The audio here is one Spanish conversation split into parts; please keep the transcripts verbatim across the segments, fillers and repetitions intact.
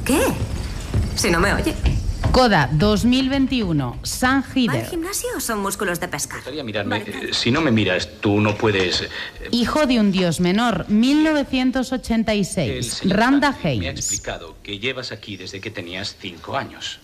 ¿Qué? Si no me oye. Coda dos mil veintiuno, San ¿Va Hider. al gimnasio o son músculos de pescar? Me gustaría mirarme. Vale. Eh, Si no me miras, tú no puedes... eh, Hijo de un dios menor, mil novecientos ochenta y El seis, señor Randa Franklin me ha Haynes. explicado que llevas aquí desde que tenías cinco años.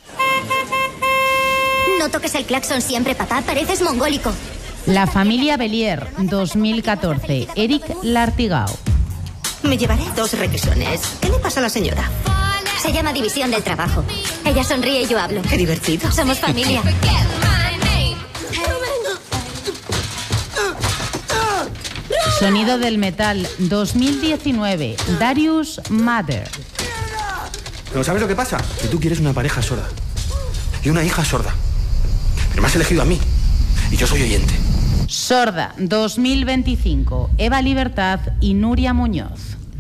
No toques el claxon siempre, papá. Pareces mongólico. La familia Bellier, dos mil catorce, Eric Lartigau. Me llevaré dos requesones. ¿Qué le pasa a la señora? Se llama división del trabajo. Ella sonríe y yo hablo. Qué divertido. Somos familia. Sonido del metal, dos mil diecinueve, Darius Mather. Pero ¿sabes lo que pasa? Que tú quieres una pareja sorda. Y una hija sorda. Pero me has elegido a mí. Y yo soy oyente. Sorda, dos mil veinticinco, Eva Libertad y Nuria Muñoz.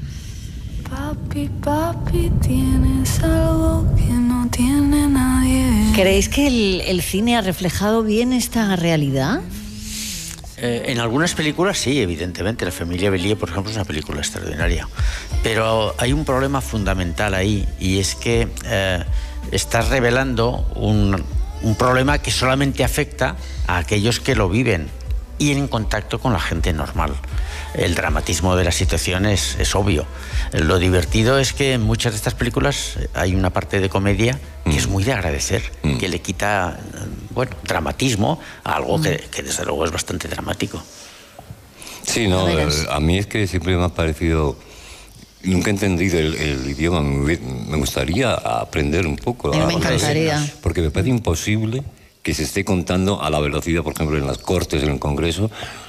Papi, papi, tienes algo que no tiene nadie. ¿Creéis que el, el cine ha reflejado bien esta realidad? Eh, en algunas películas sí, evidentemente. La familia Bellier, por ejemplo, es una película extraordinaria. Pero hay un problema fundamental ahí, y es que eh, estás revelando un, un problema que solamente afecta a aquellos que lo viven y en contacto con la gente normal. El dramatismo de la situación es, es obvio. Lo divertido es que en muchas de estas películas hay una parte de comedia que mm. es muy de agradecer, mm. que le quita, bueno, dramatismo a algo mm. que, que desde luego es bastante dramático. Sí, no, a, a mí es que siempre me ha parecido... Nunca he entendido el, el idioma, me, me gustaría aprender un poco. A mí me encantaría. Porque me parece imposible que se esté contando a la velocidad, por ejemplo, en las Cortes, en el Congreso,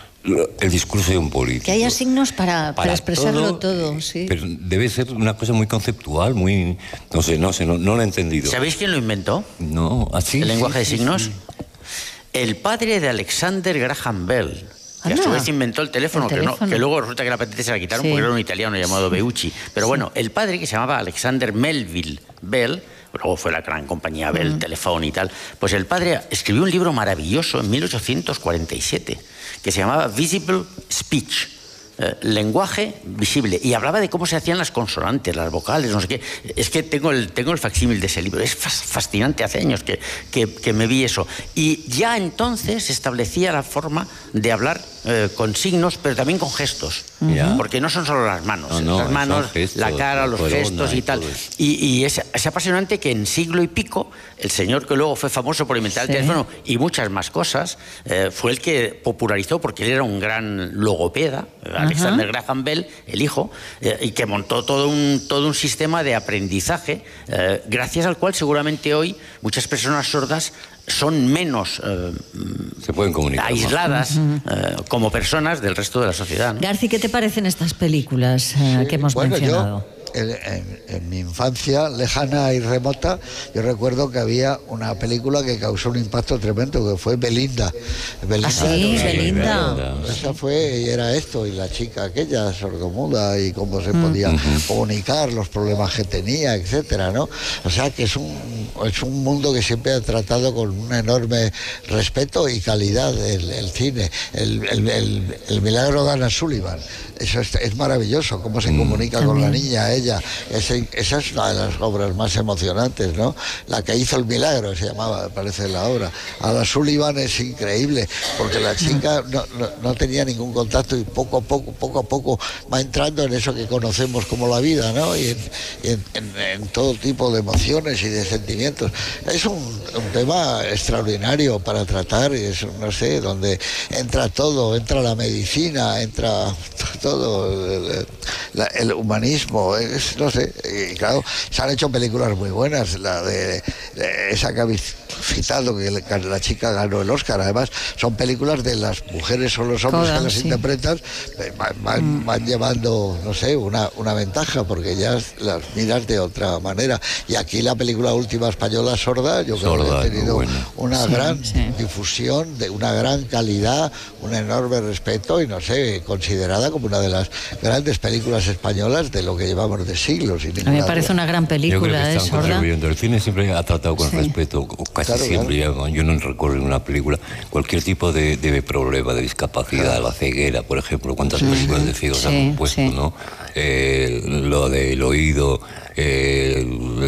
el discurso de un político. Que haya signos para, para, para expresarlo todo, todo, sí. Pero debe ser una cosa muy conceptual, muy... No sé, no sé, no, no lo he entendido. ¿Sabéis quién lo inventó? No, así. ¿El lenguaje sí, de signos? Sí, sí. El padre de Alexander Graham Bell, que Anda. a su vez inventó el teléfono, El que, teléfono. No, que luego resulta que la patente se la quitaron Sí. porque era un italiano llamado Beucci. Pero Sí. bueno, el padre, que se llamaba Alexander Melville Bell, luego fue la gran compañía Bell, Mm. Telephone y tal, pues el padre escribió un libro maravilloso en mil ochocientos cuarenta y siete que se llamaba Visible Speech. Eh, lenguaje visible, y hablaba de cómo se hacían las consonantes, las vocales, no sé qué. Es que tengo el, tengo el facsímil de ese libro, es fascinante, hace años que, que, que me vi eso. Y ya entonces se establecía la forma de hablar eh, con signos, pero también con gestos, Ya. porque no son solo las manos, No, no, las manos, son gestos, la cara, los corona gestos y y tal. todo eso. Y, y es, es apasionante que en siglo y pico, el señor que luego fue famoso por inventar Sí. el teléfono y muchas más cosas, eh, fue el que popularizó, porque él era un gran logopeda, Alexander Graham Bell, el hijo, eh, y que montó todo un, todo un sistema de aprendizaje, eh, gracias al cual seguramente hoy muchas personas sordas son menos eh, Se pueden comunicar más. aisladas eh, como personas del resto de la sociedad, ¿no? Garci, ¿qué te parecen estas películas eh, Sí, que hemos bueno, mencionado? yo, en, en- en mi infancia lejana y remota, yo recuerdo que había una película que causó un impacto tremendo, que fue Belinda. Belinda Ah, sí, ¿no? Belinda. Esa fue, y era esto, y la chica aquella sordomuda, y cómo se podía comunicar, los problemas que tenía, etcétera, ¿no? O sea que es un, es un mundo que siempre ha tratado con un enorme respeto y calidad el, el cine. El, el- el- el milagro de Anna Sullivan, eso es, es maravilloso, cómo se comunica con la niña, ella. Ese- esa es una de las obras más emocionantes, ¿no? La que hizo el milagro, se llamaba, me parece, la obra. Anna Sullivan es increíble, porque la chica no, no, no tenía ningún contacto, y poco a poco, poco a poco va entrando en eso que conocemos como la vida, ¿no? Y en, y en- en- en todo tipo de emociones y de sentimientos. Es un, un tema extraordinario para tratar, y es, no sé, donde entra todo, entra la medicina, entra todo, el, la- el humanismo, es, no sé, y claro, se han hecho películas muy buenas, la de, de esa que habéis citado, que la, la chica ganó el Oscar. Además, son películas de las mujeres o los hombres Coda, que las sí. interpretan, eh, van, van- Mm. van llevando, no sé, una, una ventaja, porque ya las miras de otra manera. Y aquí la película última española, Sorda, yo creo Sorda, que ha tenido muy buena. una Sí, gran sí. difusión, de una gran calidad, un enorme respeto, y no sé, considerada como una de las grandes películas españolas de lo que llevamos de siglos. sin A mí me ninguna parece duda. una gran Yo creo película, que ¿eh? están Sorda. contribuyendo. El cine siempre ha tratado con Sí. respeto, o casi Claro, siempre. Ya, yo no recuerdo en una película cualquier tipo de, de problema, de discapacidad, la ceguera, por ejemplo, cuántas películas de ciegos Sí, han puesto, sí. ¿no? Eh, lo del oído, eh,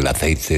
el aceite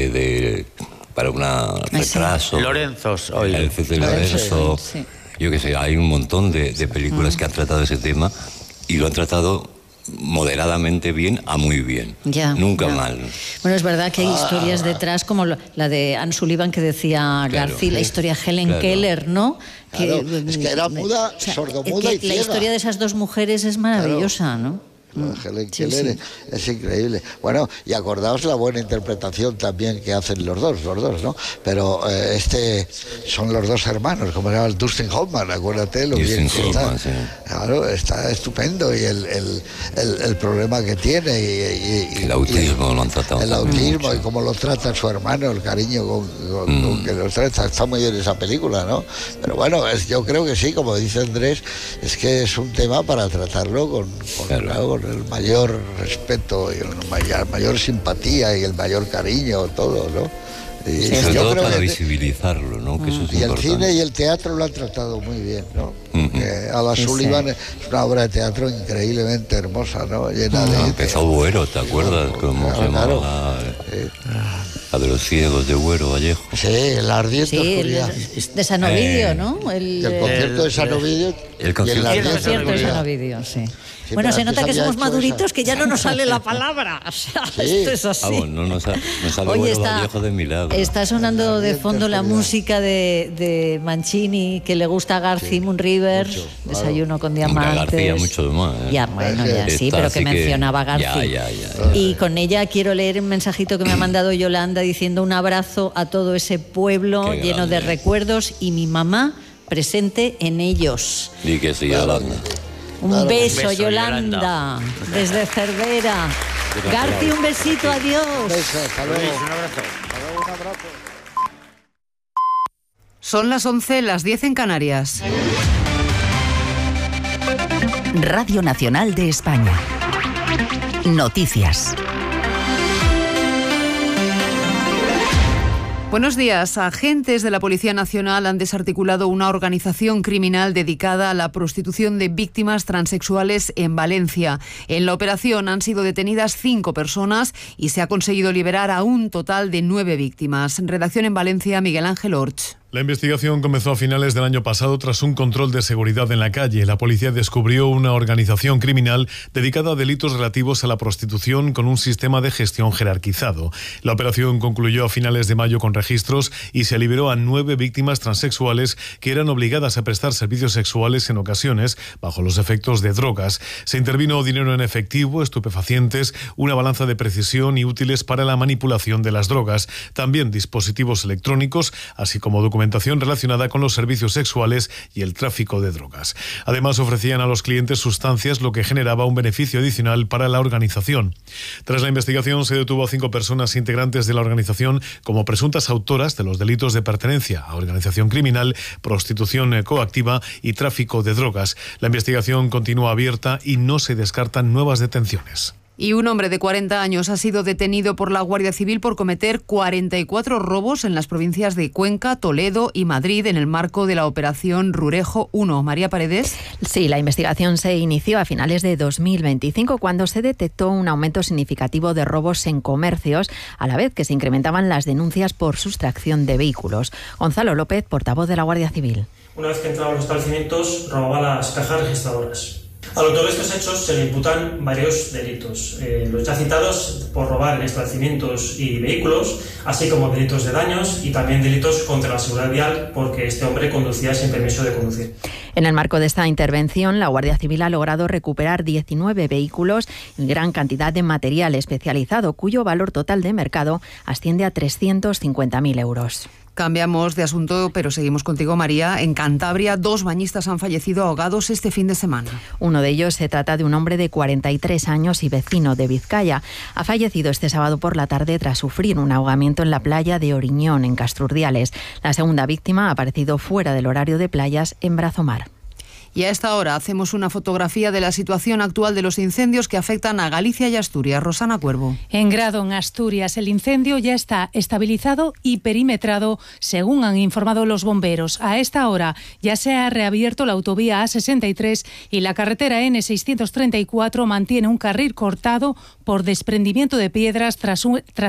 de para un retraso. Sí. Lorenzo, oye. El aceite de Lorenzo. Sí. Yo qué sé, hay un montón de, de películas mm. que han tratado ese tema y lo han tratado moderadamente bien a muy bien. Ya, Nunca ya. mal. Bueno, es verdad que hay historias detrás, como la de Anne Sullivan que decía claro, García, la historia de Helen claro. Keller, ¿no? Claro, que, es que era muda, o sea, sordomuda que y ciega. La historia de esas dos mujeres es maravillosa, claro. ¿no? Helen sí, Keller sí. es increíble. Bueno, y acordaos la buena interpretación también que hacen los dos, los dos, ¿no? Pero eh, este son los dos hermanos, como se llama, Dustin Hoffman, acuérdate lo bien que está. Sí. Claro, está estupendo y el, el, el, el problema que tiene y, y, el autismo y, lo han tratado. El autismo mucho. Y cómo lo trata su hermano, el cariño con, con, mm. con que lo trata, está muy bien esa película, ¿no? Pero bueno, es, yo creo que sí, como dice Andrés, es que es un tema para tratarlo con, con, claro. Claro, con el mayor respeto y la mayor, mayor simpatía y el mayor cariño, todo, ¿no? Y sí, sobre todo para que, visibilizarlo, ¿no? Que eso es y el importante. cine y el teatro lo han tratado muy bien, ¿no? Uh-huh. Que a la Sullivan es una obra de teatro increíblemente hermosa, ¿no? Llena de... Ah, empezó Buero, ¿te acuerdas? ¿Cómo claro, se llamaba? Claro. La, sí. la de los ciegos de Buero, Vallejo. Sí, el ardiente sí, oscuridad. El, de Sanovidio, eh, ¿no? El, el concierto de Sanovidio. El concierto, el el concierto de Sanovidio, sí. Sí, bueno, se nota que somos maduritos esa. Que ya no nos sale la palabra. O sea, sí. Esto es así. Ah, bueno, no nos sale Oye, Buero está, Vallejo de milagro. Está sonando de fondo la música de, de Mancini, que le gusta a García sí, Moon River, mucho, Desayuno claro. con Diamantes. García mucho más. ¿eh? Ya, bueno, ya sí, pero que mencionaba a García. Ya, ya, ya, ya. Y con ella quiero leer un mensajito que me ha mandado Yolanda diciendo un abrazo a todo ese pueblo Qué lleno grande. de recuerdos y mi mamá presente en ellos. Y que sí, Yolanda. Un, claro, beso, un beso, Yolanda, Yolanda, desde Cervera. García, un besito, adiós. Un beso, hasta luego. Un abrazo. Hasta luego, un abrazo. Son las once, las diez en Canarias. Radio Nacional de España. Noticias. Buenos días. Agentes de la Policía Nacional han desarticulado una organización criminal dedicada a la prostitución de víctimas transexuales en Valencia. En la operación han sido detenidas cinco personas y se ha conseguido liberar a un total de nueve víctimas. Redacción en Valencia, Miguel Ángel Orch. La investigación comenzó a finales del año pasado tras un control de seguridad en la calle. La policía descubrió una organización criminal dedicada a delitos relativos a la prostitución con un sistema de gestión jerarquizado. La operación concluyó a finales de mayo con registros y se liberó a nueve víctimas transexuales que eran obligadas a prestar servicios sexuales en ocasiones bajo los efectos de drogas. Se intervino dinero en efectivo, estupefacientes, una balanza de precisión y útiles para la manipulación de las drogas. También dispositivos electrónicos, así como documentación relacionada con los servicios sexuales y el tráfico de drogas. Además, ofrecían a los clientes sustancias, lo que generaba un beneficio adicional para la organización. Tras la investigación, se detuvo a cinco personas integrantes de la organización como presuntas autoras de los delitos de pertenencia a organización criminal, prostitución coactiva y tráfico de drogas. La investigación continúa abierta y no se descartan nuevas detenciones. Y un hombre de cuarenta años ha sido detenido por la Guardia Civil por cometer cuarenta y cuatro robos en las provincias de Cuenca, Toledo y Madrid en el marco de la Operación Rurejo uno. María Paredes. Sí, la investigación se inició a finales de dos mil veinticinco cuando se detectó un aumento significativo de robos en comercios, a la vez que se incrementaban las denuncias por sustracción de vehículos. Gonzalo López, portavoz de la Guardia Civil. Una vez que entraban los establecimientos, robaba las cajas registradoras. A lo todos estos hechos se le imputan varios delitos. Eh, los ya citados por robar en establecimientos y vehículos, así como delitos de daños y también delitos contra la seguridad vial porque este hombre conducía sin permiso de conducir. En el marco de esta intervención, la Guardia Civil ha logrado recuperar diecinueve vehículos y gran cantidad de material especializado, cuyo valor total de mercado asciende a trescientos cincuenta mil euros. Cambiamos de asunto, pero seguimos contigo, María. En Cantabria, dos bañistas han fallecido ahogados este fin de semana. Uno de ellos se trata de un hombre de cuarenta y tres años y vecino de Vizcaya. Ha fallecido este sábado por la tarde tras sufrir un ahogamiento en la playa de Oriñón, en Castrurdiales. La segunda víctima ha aparecido fuera del horario de playas en Brazomar. Y a esta hora hacemos una fotografía de la situación actual de los incendios que afectan a Galicia y Asturias. Rosana Cuervo. En Grado, en Asturias, el incendio ya está estabilizado y perimetrado, según han informado los bomberos. A esta hora ya se ha reabierto la autovía A sesenta y tres y la carretera N seiscientos treinta y cuatro mantiene un carril cortado por desprendimiento de piedras tras, un, tras